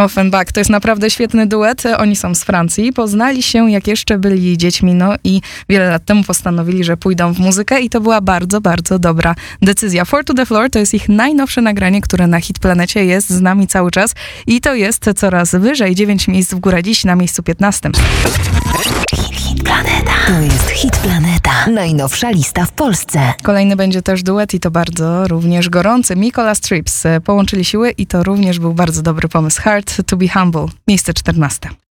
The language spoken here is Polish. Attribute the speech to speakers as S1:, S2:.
S1: Offenbach to jest naprawdę świetny duet. Oni są z Francji. Poznali się, jak jeszcze byli dziećmi, no i wiele lat temu postanowili, że pójdą w muzykę i to była bardzo, bardzo dobra decyzja. Four to the Floor to jest ich najnowsze nagranie, które na Hit Planecie jest z nami cały czas i to jest coraz wyżej. 9 miejsc w górę, dziś na miejscu 15.
S2: Hit Planeta. To jest Hit Planeta. Najnowsza lista w Polsce.
S1: Kolejny będzie też duet i to bardzo również gorący. Mikola Strips połączyli siły i to również był bardzo dobry pomysł. Hard to be Humble, miejsce 14.